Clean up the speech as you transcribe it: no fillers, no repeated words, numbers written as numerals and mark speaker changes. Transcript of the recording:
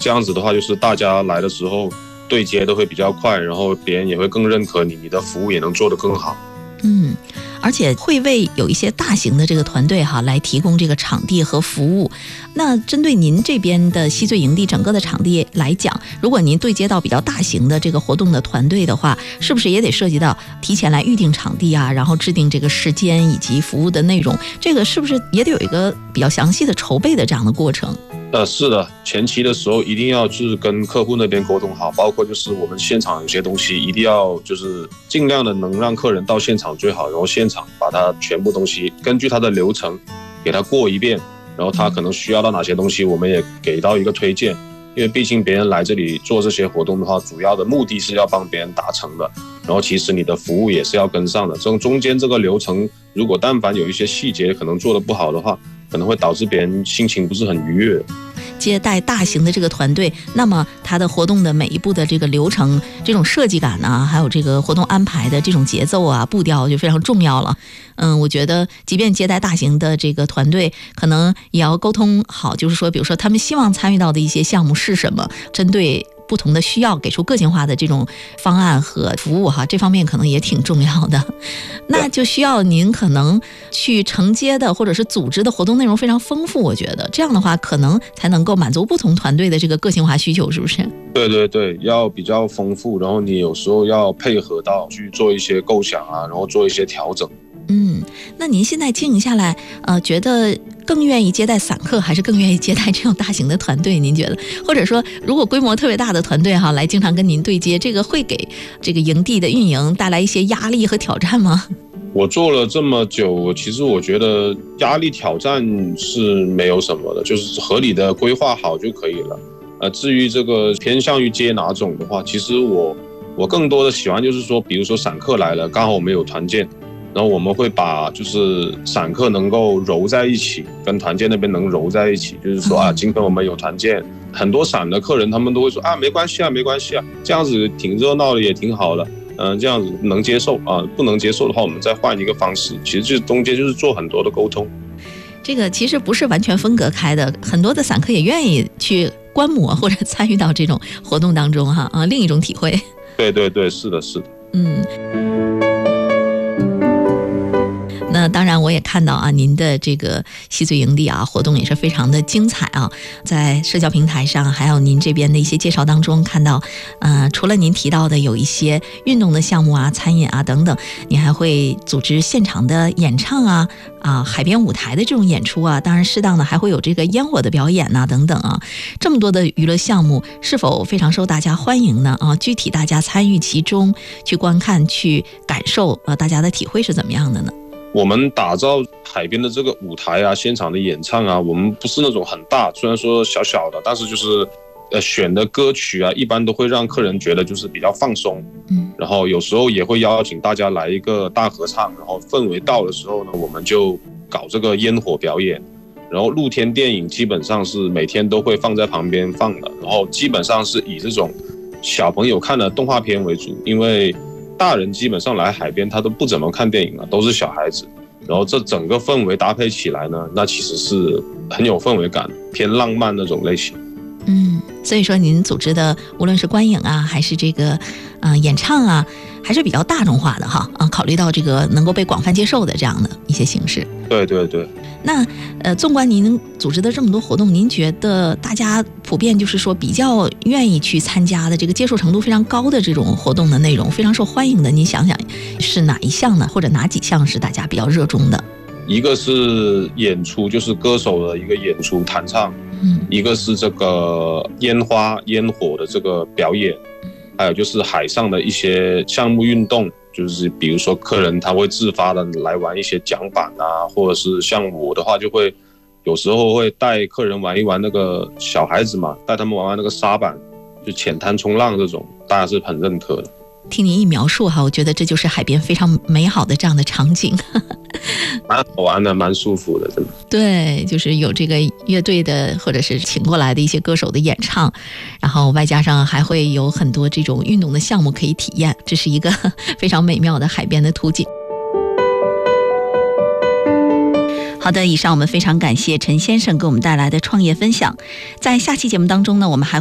Speaker 1: 这样子的话，就是大家来的时候对接都会比较快，然后别人也会更认可你，你的服务也能做得更好。
Speaker 2: 而且会为有一些大型的这个团队来提供这个场地和服务。那针对您这边的稀碎营地整个的场地来讲，如果您对接到比较大型的这个活动的团队的话，是不是也得涉及到提前来预定场地啊，然后制定这个时间以及服务的内容，这个是不是也得有一个比较详细的筹备的这样的过程？
Speaker 1: 是的，前期的时候一定要就是跟客户那边沟通好，包括就是我们现场有些东西一定要就是尽量的能让客人到现场最好，然后现场把他全部东西根据他的流程给他过一遍，然后他可能需要到哪些东西，我们也给到一个推荐。因为毕竟别人来这里做这些活动的话，主要的目的是要帮别人达成的，然后其实你的服务也是要跟上的。中间这个流程，如果但凡有一些细节可能做得不好的话，可能会导致别人心情不是很愉悦。
Speaker 2: 接待大型的这个团队，那么它的活动的每一步的这个流程，这种设计感啊，还有这个活动安排的这种节奏啊、步调就非常重要了。我觉得即便接待大型的这个团队，可能也要沟通好，就是说比如说他们希望参与到的一些项目是什么，针对不同的需要给出个性化的这种方案和服务这方面可能也挺重要的。那就需要您可能去承接的或者是组织的活动内容非常丰富，我觉得这样的话可能才能够满足不同团队的这个个性化需求，是不是？
Speaker 1: 对对对，要比较丰富，然后你有时候要配合到去做一些构想啊，然后做一些调整。
Speaker 2: 那您现在经营下来，觉得更愿意接待散客，还是更愿意接待这种大型的团队？您觉得，或者说，如果规模特别大的团队来经常跟您对接，这个会给这个营地的运营带来一些压力和挑战吗？
Speaker 1: 我做了这么久，其实我觉得压力挑战是没有什么的，就是合理的规划好就可以了。至于这个偏向于接哪种的话，其实我更多的喜欢就是说，比如说散客来了，刚好我们有团建。然后我们会把就是散客能够揉在一起，跟团建那边能揉在一起，就是说今天我们有团建，很多散的客人他们都会说没关系啊，没关系啊，这样子挺热闹的也挺好的，这样子能接受啊，不能接受的话我们再换一个方式，其实这中间就是做很多的沟通。
Speaker 2: 这个其实不是完全分隔开的，很多的散客也愿意去观摩或者参与到这种活动当中另一种体会。
Speaker 1: 对对对，是的是的。
Speaker 2: 那当然我也看到您的这个稀碎营地活动也是非常的精彩在社交平台上还有您这边的一些介绍当中看到除了您提到的有一些运动的项目餐饮等等，你还会组织现场的演唱海边舞台的这种演出当然适当的还会有这个烟火的表演等等这么多的娱乐项目是否非常受大家欢迎呢具体大家参与其中去观看去感受大家的体会是怎么样的呢？
Speaker 1: 我们打造海边的这个舞台现场的演唱我们不是那种很大，虽然说小小的，但是就是选的歌曲一般都会让客人觉得就是比较放松。然后有时候也会邀请大家来一个大合唱，然后氛围到的时候呢，我们就搞这个烟火表演。然后露天电影基本上是每天都会放在旁边放的，然后基本上是以这种小朋友看的动画片为主，因为大人基本上来海边他都不怎么看电影了，都是小孩子。然后这整个氛围搭配起来呢，那其实是很有氛围感，偏浪漫那种类型。
Speaker 2: 所以说您组织的无论是观影还是这个演唱还是比较大众化的考虑到这个能够被广泛接受的这样的一些形式。
Speaker 1: 对对对。
Speaker 2: 那纵观您组织的这么多活动，您觉得大家普遍就是说比较愿意去参加的这个接受程度非常高的这种活动的内容，非常受欢迎的，您想想是哪一项呢？或者哪几项是大家比较热衷的？
Speaker 1: 一个是演出，就是歌手的一个演出弹唱，一个是这个烟花烟火的这个表演，还有就是海上的一些项目运动，就是比如说客人他会自发的来玩一些桨板或者是像我的话就会有时候会带客人玩一玩那个小孩子嘛，带他们玩玩那个沙板，就浅滩冲浪这种，大家是很认可的。
Speaker 2: 听您一描述我觉得这就是海边非常美好的这样的场景。
Speaker 1: 蛮好玩的，蛮舒服的，真的。
Speaker 2: 对，就是有这个乐队的或者是请过来的一些歌手的演唱，然后外加上还会有很多这种运动的项目可以体验，这是一个非常美妙的海边的图景。好的，以上我们非常感谢陈先生给我们带来的创业分享。在下期节目当中呢，我们还